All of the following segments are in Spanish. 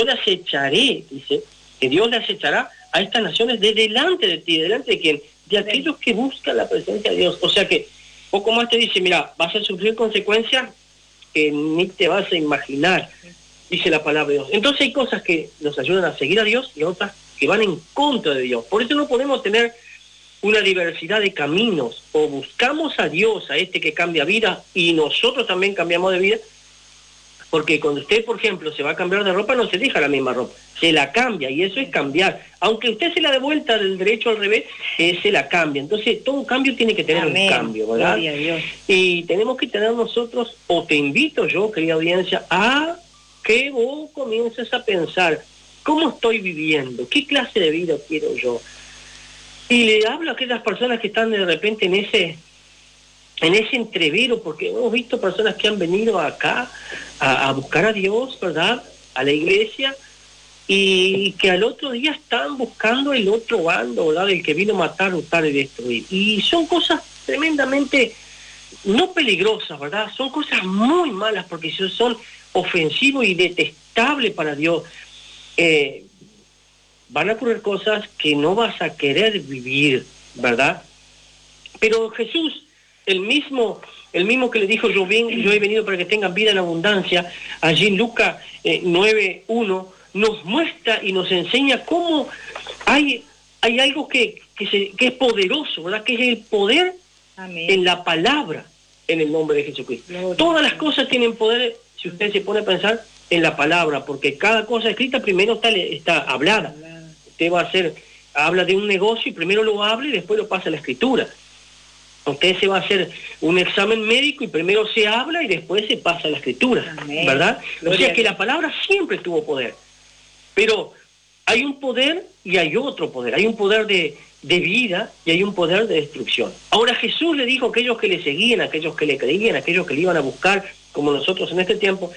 le acecharé, dice, que Dios le acechará a estas naciones de delante de ti. ¿Delante de quién? De aquellos que buscan la presencia de Dios. O sea que, poco más te dice, mira, vas a sufrir consecuencias que ni te vas a imaginar, dice la palabra de Dios. Entonces hay cosas que nos ayudan a seguir a Dios y otras que van en contra de Dios. Por eso no podemos tener una diversidad de caminos. O buscamos a Dios, a este que cambia vida, y nosotros también cambiamos de vida, porque cuando usted, por ejemplo, se va a cambiar de ropa, no se deja la misma ropa, se la cambia, y eso es cambiar. Aunque usted se la dé vuelta del derecho al revés, se la cambia. Entonces, todo un cambio tiene que tener un cambio, ¿verdad? Gloria a Dios. Y tenemos que tener nosotros, o te invito yo, querida audiencia, a que vos comiences a pensar, ¿cómo estoy viviendo? ¿Qué clase de vida quiero yo? Y le hablo a aquellas personas que están de repente en ese entrevero, porque hemos visto personas que han venido acá a buscar a Dios, ¿verdad?, a la iglesia, y que al otro día están buscando el otro bando, ¿verdad?, el que vino a matar, hurtar y destruir. Y son cosas tremendamente, no peligrosas, ¿verdad?, son cosas muy malas, porque son ofensivos y detestables para Dios. Van a ocurrir cosas que no vas a querer vivir, ¿verdad? Pero Jesús, el mismo que le dijo, yo he venido para que tengan vida en abundancia, allí en Lucas 9:1, nos muestra y nos enseña cómo hay algo que es poderoso, ¿verdad? Que es el poder en la palabra, en el nombre de Jesucristo. Todas las cosas tienen poder, si usted se pone a pensar, en la palabra, porque cada cosa escrita primero está hablada. Usted habla de un negocio y primero lo habla y después lo pasa a la escritura. Usted se va a hacer un examen médico y primero se habla y después se pasa a la escritura. Amén. ¿Verdad? O sea que la palabra siempre tuvo poder. Pero hay un poder y hay otro poder. Hay un poder de vida y hay un poder de destrucción. Ahora Jesús le dijo a aquellos que le seguían, a aquellos que le creían, a aquellos que le iban a buscar, como nosotros en este tiempo,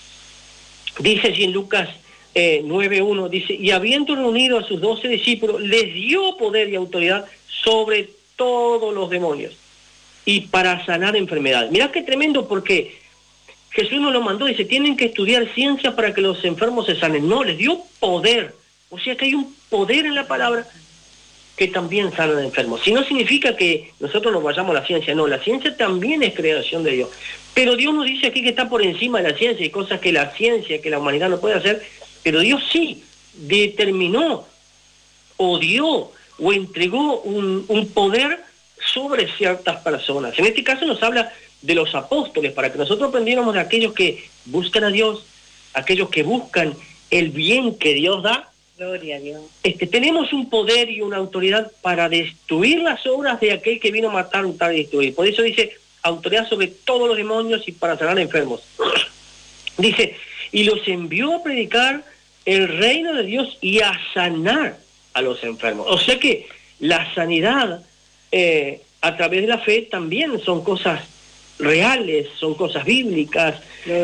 dice allí en Lucas 9:1, dice, y habiendo reunido a sus 12 discípulos, les dio poder y autoridad sobre todos los demonios y para sanar enfermedades. Mirá qué tremendo, porque Jesús nos lo mandó, dice, tienen que estudiar ciencia para que los enfermos se sanen. No, les dio poder. O sea que hay un poder en la palabra que también sana a enfermos. Si no significa que nosotros nos vayamos a la ciencia, no, la ciencia también es creación de Dios. Pero Dios nos dice aquí que está por encima de la ciencia, y cosas que la ciencia, que la humanidad no puede hacer, pero Dios sí determinó o dio o entregó un poder sobre ciertas personas. En este caso nos habla de los apóstoles, para que nosotros aprendiéramos de aquellos que buscan a Dios, aquellos que buscan el bien que Dios da. Gloria a Dios. Tenemos un poder y una autoridad para destruir las obras de aquel que vino a matar, hurtar y destruir. Por eso dice, autoridad sobre todos los demonios y para sanar enfermos. Dice, y los envió a predicar el reino de Dios y a sanar a los enfermos. O sea que la sanidad a través de la fe también son cosas reales, son cosas bíblicas.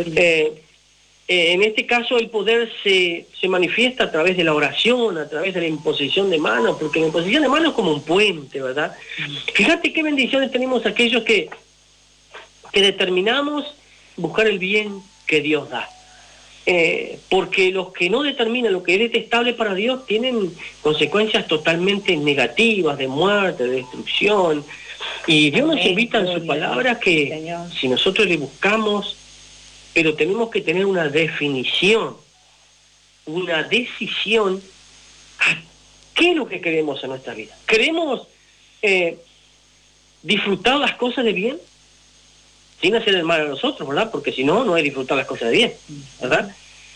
En este caso el poder se manifiesta a través de la oración, a través de la imposición de manos, porque la imposición de manos es como un puente, ¿verdad? Fíjate qué bendiciones tenemos aquellos que determinamos buscar el bien que Dios da. Porque los que no determinan lo que es detestable para Dios tienen consecuencias totalmente negativas, de muerte, de destrucción. Y Dios nos invita en su palabra que si nosotros le buscamos, pero tenemos que tener una definición, una decisión a qué es lo que queremos en nuestra vida. ¿Queremos disfrutar las cosas de bien? Sin hacer el mal a nosotros, ¿verdad? Porque si no, no hay disfrutar las cosas de bien, ¿verdad?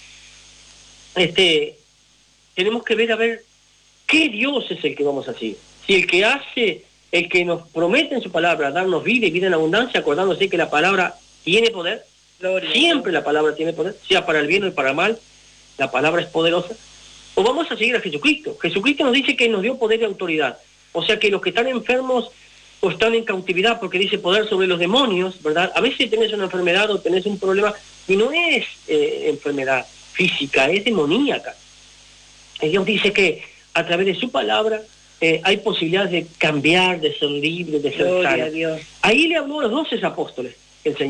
Tenemos que ver a ver qué Dios es el que vamos a seguir. Si el que hace, el que nos promete en su palabra darnos vida y vida en abundancia, acordándose que la palabra tiene poder, siempre la palabra tiene poder, sea para el bien o para el mal, la palabra es poderosa. O vamos a seguir a Jesucristo. Jesucristo nos dice que nos dio poder y autoridad. O sea que los que están enfermos o están en cautividad, porque dice poder sobre los demonios, ¿verdad? A veces tenés una enfermedad o tenés un problema y no es enfermedad física, es demoníaca. Y Dios dice que a través de su palabra hay posibilidades de cambiar, de ser libre, de ser sano. Ahí le habló a los 12 apóstoles el Señor.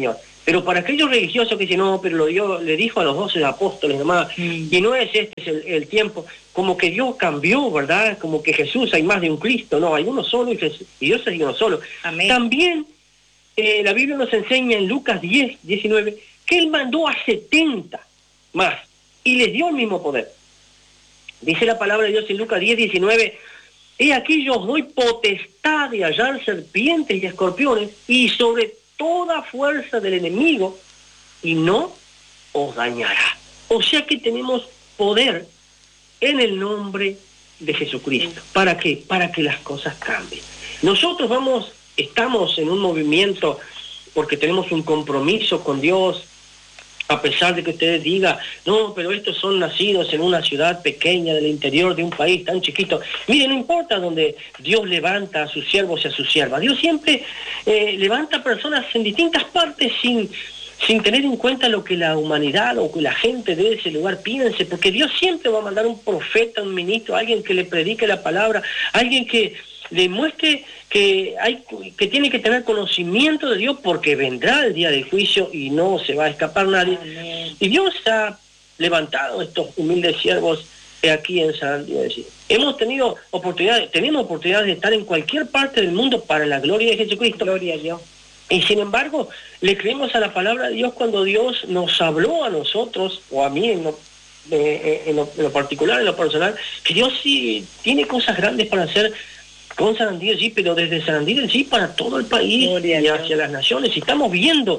Pero para aquellos religiosos que dicen, no, pero lo Dios le dijo a los 12 apóstoles nomás, y no es este es el tiempo, como que Dios cambió, ¿verdad? Como que Jesús hay más de un Cristo, no, hay uno solo y Dios es uno solo. Amén. También la Biblia nos enseña en Lucas 10, 19, que Él mandó a 70 más y les dio el mismo poder. Dice la palabra de Dios en Lucas 10, 19, he aquí yo os doy potestad de hallar serpientes y escorpiones y sobre toda fuerza del enemigo y no os dañará. O sea que tenemos poder en el nombre de Jesucristo. ¿Para qué? Para que las cosas cambien. Nosotros estamos en un movimiento porque tenemos un compromiso con Dios, a pesar de que ustedes digan, no, pero estos son nacidos en una ciudad pequeña del interior de un país tan chiquito. Mire, no importa donde Dios levanta a sus siervos y a sus siervas. Dios siempre levanta personas en distintas partes sin tener en cuenta lo que la humanidad o que la gente de ese lugar piense, porque Dios siempre va a mandar un profeta, un ministro, alguien que le predique la palabra, alguien que le muestre que tiene que tener conocimiento de Dios, porque vendrá el día del juicio y no se va a escapar nadie. Amén. Y Dios ha levantado estos humildes siervos aquí en Sarandí. Tenemos oportunidades de estar en cualquier parte del mundo para la gloria de Jesucristo. Gloria a Dios. Y sin embargo, le creemos a la palabra de Dios cuando Dios nos habló a nosotros, o a mí en lo particular, en lo personal, que Dios sí tiene cosas grandes para hacer con Sarandí del Sí, pero desde Sarandí del Sí para todo el país y hacia las naciones. Y estamos viendo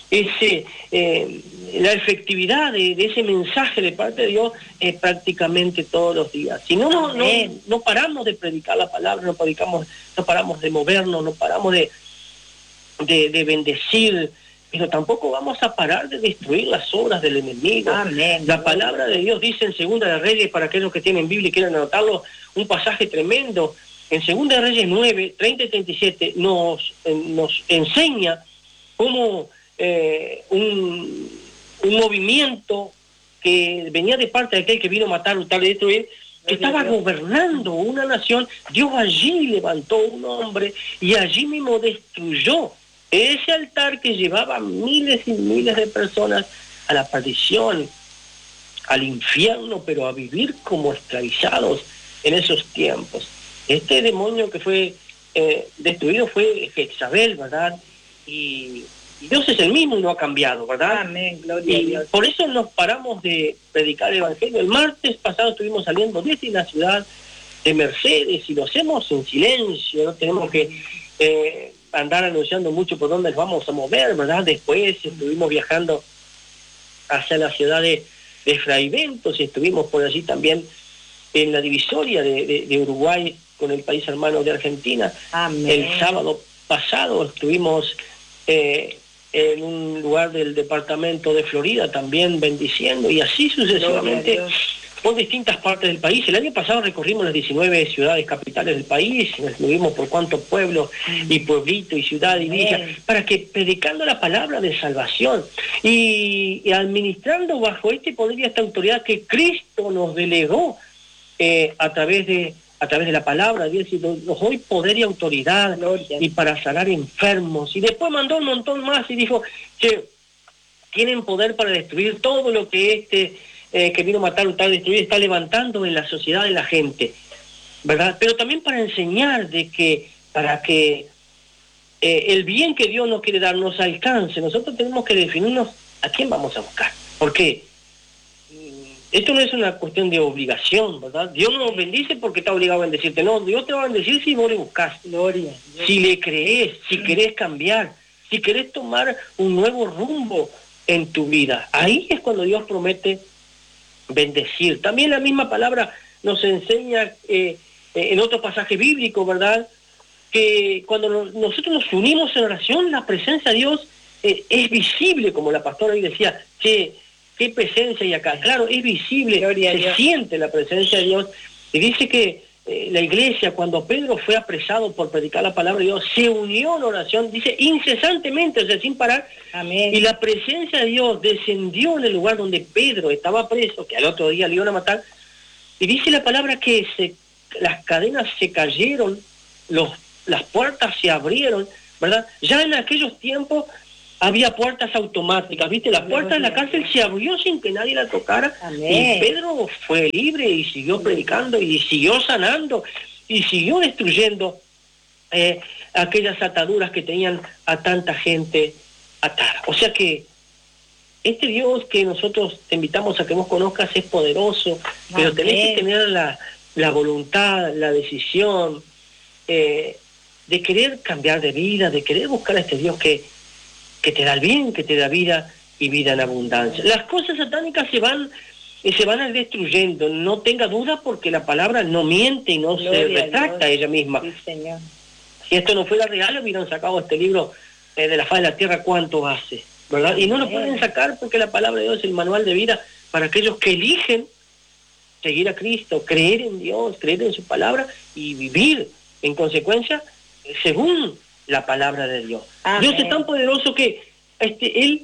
la efectividad de ese mensaje de parte de Dios prácticamente todos los días. Si no paramos de predicar la palabra, no paramos de movernos, no paramos de bendecir, pero tampoco vamos a parar de destruir las obras del enemigo. Amén. La palabra de Dios dice en Segunda de Reyes, para aquellos que tienen Biblia y quieren anotarlo, un pasaje tremendo. En Segunda de Reyes 9, 30 y 37 nos enseña cómo un movimiento que venía de parte de aquel que vino a matar, hurtar y destruir, que estaba gobernando una nación, Dios allí levantó un hombre y allí mismo destruyó ese altar que llevaba miles y miles de personas a la perdición, al infierno, pero a vivir como esclavizados en esos tiempos. Este demonio que fue destruido fue Jezabel, ¿verdad? Y Dios es el mismo y no ha cambiado, ¿verdad? Amén, gloria a Dios. Por eso nos paramos de predicar el Evangelio. El martes pasado estuvimos saliendo desde la ciudad de Mercedes y lo hacemos en silencio, no tenemos que andar anunciando mucho por dónde nos vamos a mover, ¿verdad? Después estuvimos viajando hacia la ciudad de Fraiventos y estuvimos por allí también en la divisoria de Uruguay con el país hermano de Argentina. Amén. El sábado pasado estuvimos en un lugar del departamento de Florida también bendiciendo y así sucesivamente por distintas partes del país. El año pasado recorrimos las 19 ciudades capitales del país, nos movimos por cuantos pueblos y pueblito y ciudad y villa, para que predicando la palabra de salvación y administrando bajo este poder y esta autoridad que Cristo nos delegó a través de la palabra de Dios, y nos doy poder y autoridad y para sanar enfermos. Y después mandó un montón más y dijo que tienen poder para destruir todo lo que que vino a matar, hurtar, destruir, está levantando en la sociedad de la gente, ¿verdad? Pero también para enseñar para que el bien que Dios nos quiere dar nos alcance. Nosotros tenemos que definirnos a quién vamos a buscar. ¿Por qué? Esto no es una cuestión de obligación, ¿verdad? Dios no nos bendice porque está obligado a bendecirte. No, Dios te va a bendecir si vos le buscas. Gloria. Si le crees, si querés cambiar, si querés tomar un nuevo rumbo en tu vida. Ahí es cuando Dios promete bendecir. También la misma palabra nos enseña en otro pasaje bíblico, ¿verdad? Que cuando nosotros nos unimos en oración, la presencia de Dios es visible, como la pastora hoy decía, qué presencia hay acá. Claro, es visible, se siente la presencia de Dios. Y dice que la iglesia, cuando Pedro fue apresado por predicar la palabra de Dios, se unió en oración, dice, incesantemente, o sea, sin parar. Amén. Y la presencia de Dios descendió en el lugar donde Pedro estaba preso, que al otro día le iban a matar. Y dice la palabra que las cadenas se cayeron, las puertas se abrieron, ¿verdad? Ya en aquellos tiempos había puertas automáticas, ¿viste? La puerta de la cárcel se abrió sin que nadie la tocara. Amén. Y Pedro fue libre y siguió predicando y siguió sanando y siguió destruyendo aquellas ataduras que tenían a tanta gente atada. O sea que este Dios que nosotros te invitamos a que vos conozcas es poderoso, pero tenés que tener la voluntad, la decisión de querer cambiar de vida, de querer buscar a este Dios que te da el bien, que te da vida y vida en abundancia. Las cosas satánicas se van a ir destruyendo, no tenga duda, porque la palabra no miente y no se retracta ella misma. Sí, Señor. Si esto no fuera real, hubieran sacado este libro de la faz de la tierra cuánto hace, ¿verdad? Y no lo pueden sacar porque la palabra de Dios es el manual de vida para aquellos que eligen seguir a Cristo, creer en Dios, creer en su palabra y vivir en consecuencia según la palabra de Dios. Amén. Dios es tan poderoso que Él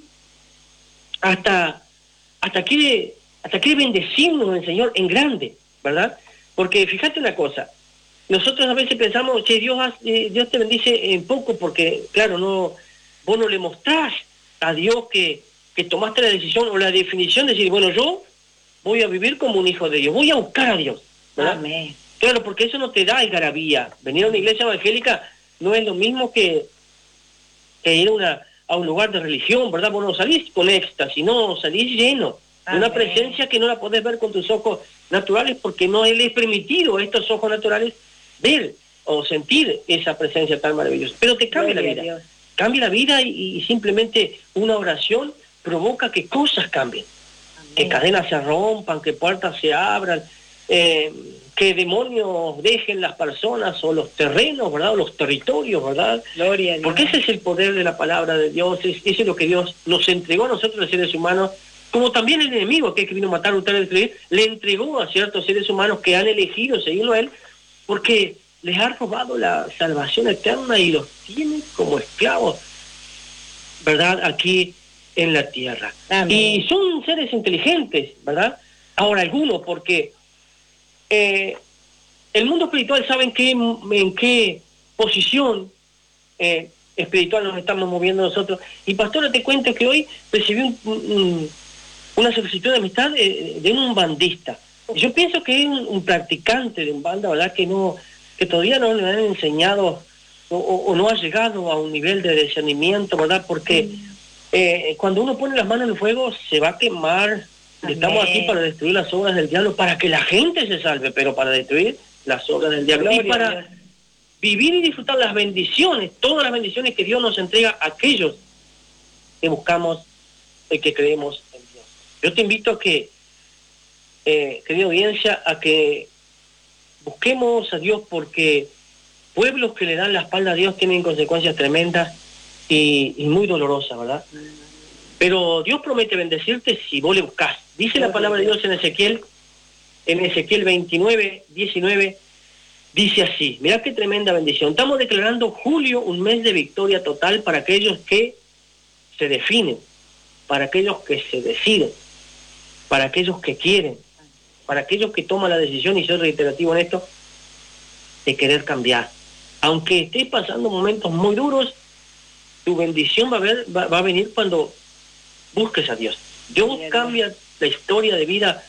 hasta quiere bendecirnos el Señor en grande, ¿verdad? Porque fíjate una cosa, nosotros a veces pensamos que Dios te bendice en poco porque, claro, vos no le mostrás a Dios que tomaste la decisión o la definición de decir, bueno, yo voy a vivir como un hijo de Dios, voy a buscar a Dios, ¿verdad? Amén. Claro, porque eso no te da algarabía. Venir a una iglesia evangélica no es lo mismo que ir a un lugar de religión, ¿verdad? Vos no salís con éxtasis, no, salís lleno de una presencia que no la podés ver con tus ojos naturales porque no les es permitido a estos ojos naturales ver o sentir esa presencia tan maravillosa. Pero te cambia la vida. Cambia la vida y simplemente una oración provoca que cosas cambien. Amén. Que cadenas se rompan, que puertas se abran, que demonios dejen las personas o los terrenos, ¿verdad? O los territorios, ¿verdad? Gloria a Dios. Porque ese es el poder de la palabra de Dios, eso es lo que Dios nos entregó a nosotros los seres humanos, como también el enemigo, que vino a matar, hurtar y destruir, le entregó a ciertos seres humanos que han elegido seguirlo a él, porque les ha robado la salvación eterna y los tiene como esclavos, ¿verdad? Aquí en la tierra. Amén. Y son seres inteligentes, ¿verdad? Ahora algunos, porque el mundo espiritual sabe en qué posición espiritual nos estamos moviendo nosotros. Y pastora, te cuento que hoy recibí una solicitud de amistad de un bandista. Yo pienso que es un practicante de un banda, ¿verdad? Que todavía no le han enseñado o no ha llegado a un nivel de discernimiento, ¿verdad? Porque cuando uno pone las manos en el fuego se va a quemar. Estamos aquí para destruir las obras del diablo, para que la gente se salve, pero para destruir las obras del diablo. Y para vivir y disfrutar las bendiciones, todas las bendiciones que Dios nos entrega a aquellos que buscamos y que creemos en Dios. Yo te invito a que, querida audiencia, a que busquemos a Dios, porque pueblos que le dan la espalda a Dios tienen consecuencias tremendas y muy dolorosas, ¿verdad? Pero Dios promete bendecirte si vos le buscás. Dice la palabra de Dios en Ezequiel 29, 19, dice así, mirá qué tremenda bendición. Estamos declarando julio un mes de victoria total para aquellos que se definen, para aquellos que se deciden, para aquellos que quieren, para aquellos que toman la decisión, y soy reiterativo en esto, de querer cambiar. Aunque estés pasando momentos muy duros, tu bendición va a venir cuando busques a Dios. Dios cambia la historia de vida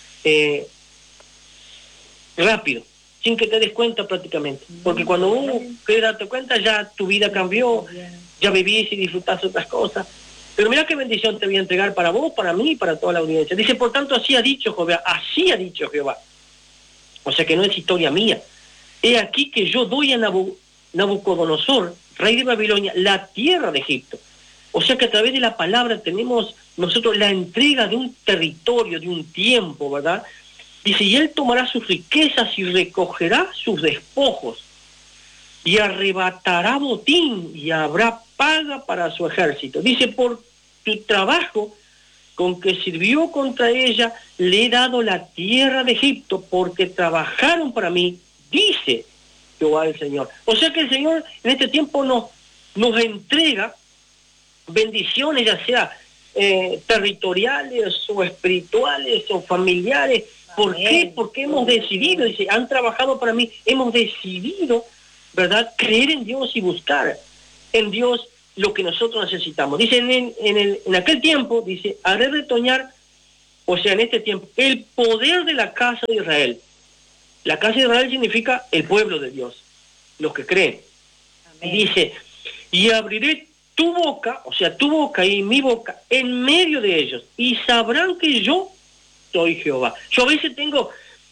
rápido, sin que te des cuenta prácticamente. Porque cuando uno quiere darte cuenta, ya tu vida cambió, ya vivís y disfrutás otras cosas. Pero mira qué bendición te voy a entregar para vos, para mí y para toda la audiencia. Dice, por tanto, así ha dicho Jehová. O sea que no es historia mía. He aquí que yo doy a Nabucodonosor, rey de Babilonia, la tierra de Egipto. O sea que a través de la palabra tenemos nosotros la entrega de un territorio, de un tiempo, ¿verdad? Dice, y él tomará sus riquezas y recogerá sus despojos, y arrebatará botín, y habrá paga para su ejército. Dice, por tu trabajo con que sirvió contra ella, le he dado la tierra de Egipto, porque trabajaron para mí, dice Jehová el Señor. O sea que el Señor en este tiempo nos entrega bendiciones, ya sea territoriales o espirituales o familiares. ¿Por qué? Porque hemos decidido, dice, han trabajado para mí, hemos decidido, ¿verdad?, creer en Dios y buscar en Dios lo que nosotros necesitamos. Dice, en aquel tiempo, dice, haré retoñar, o sea, en este tiempo, el poder de la casa de Israel. La casa de Israel significa el pueblo de Dios, los que creen. Amén. Dice, y abriré tu boca, o sea, tu boca y mi boca, en medio de ellos, y sabrán que yo soy Jehová. Yo a veces tengo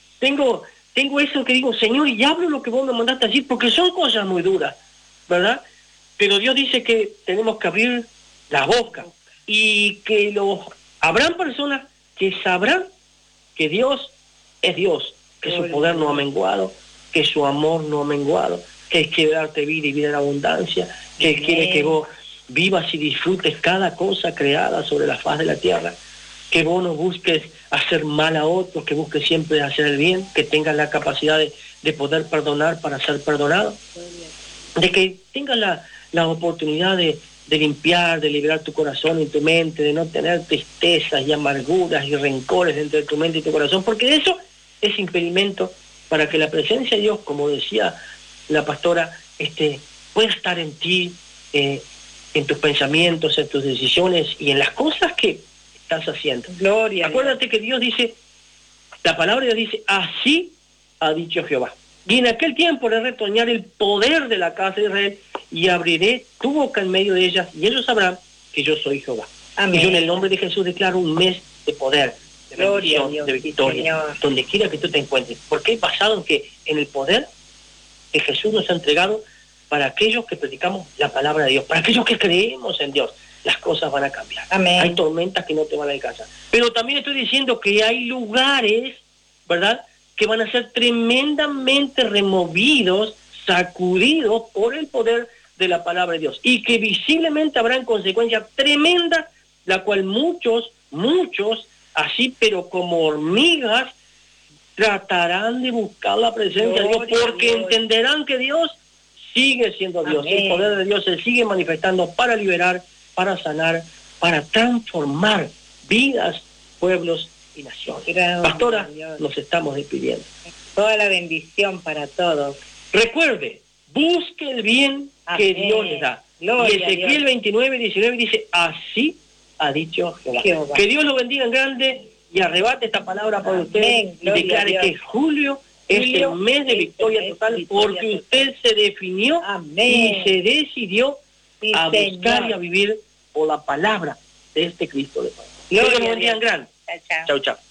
eso que digo, Señor, y hablo lo que vos me mandaste a decir, porque son cosas muy duras, ¿verdad? Pero Dios dice que tenemos que abrir la boca, y que habrán personas que sabrán que Dios es Dios, que su poder no ha menguado, que su amor no ha menguado, que Él quiere darte vida y vida en abundancia, que Él quiere que vos vivas y disfrutes cada cosa creada sobre la faz de la tierra, que vos no busques hacer mal a otros, que busques siempre hacer el bien, que tengas la capacidad de poder perdonar para ser perdonado, de que tengas la oportunidad de limpiar, de liberar tu corazón y tu mente, de no tener tristezas y amarguras y rencores dentro de tu mente y tu corazón, porque eso es impedimento para que la presencia de Dios, como decía la pastora, pueda estar en ti, en tus pensamientos, en tus decisiones y en las cosas que estás haciendo. Gloria. Acuérdate que Dios dice, la palabra de Dios dice, así ha dicho Jehová. Y en aquel tiempo haré retoñar el poder de la casa de Israel y abriré tu boca en medio de ellas y ellos sabrán que yo soy Jehová. Amén. Y yo en el nombre de Jesús declaro un mes de poder, de bendición, de victoria, donde quiera que tú te encuentres. Porque es basado en el poder que Jesús nos ha entregado para aquellos que predicamos la palabra de Dios, para aquellos que creemos en Dios. Las cosas van a cambiar. Amén. Hay tormentas que no te van a alcanzar. Pero también estoy diciendo que hay lugares, ¿verdad?, que van a ser tremendamente removidos, sacudidos por el poder de la palabra de Dios. Y que visiblemente habrán consecuencias tremendas, la cual muchos, así pero como hormigas, tratarán de buscar la presencia de Dios, porque entenderán que Dios sigue siendo Dios. Amén. El poder de Dios se sigue manifestando para liberar, para sanar, para transformar vidas, pueblos y naciones. Pastora, nos estamos despidiendo. Toda la bendición para todos. Recuerde, busque el bien que Dios le da. Gloria y Ezequiel 29:19 dice, así ha dicho Jehová. Que Dios lo bendiga en grande y arrebate esta palabra por usted y declare que julio es el mes de victoria total, porque usted se definió y se decidió a buscar y a vivir por la palabra de este Cristo de Paz. Que Dios lo bendiga en grande. Chao, chao.